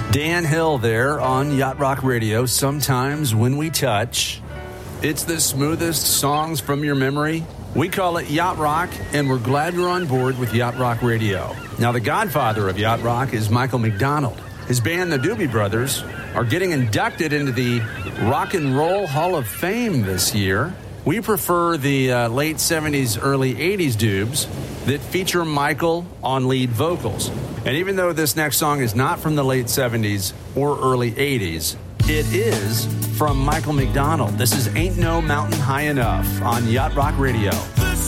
Dan Hill there on Yacht Rock Radio. Sometimes when we touch, it's the smoothest songs from your memory. We call it Yacht Rock, and we're glad you're on board with Yacht Rock Radio. Now, the godfather of Yacht Rock is Michael McDonald. His band, the Doobie Brothers, are getting inducted into the Rock and Roll Hall of Fame this year. We prefer the late 70s, early 80s Doobs that feature Michael on lead vocals. And even though this next song is not from the late 70s or early 80s, it is from Michael McDonald. This is Ain't No Mountain High Enough on Yacht Rock Radio.